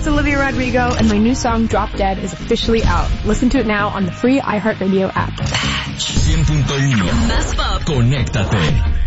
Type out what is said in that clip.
Olivia Rodrigo, and my new song, Drop Dead, is officially out. Listen to it now on the free iHeartRadio app. 100.1 Más Pop. Conéctate.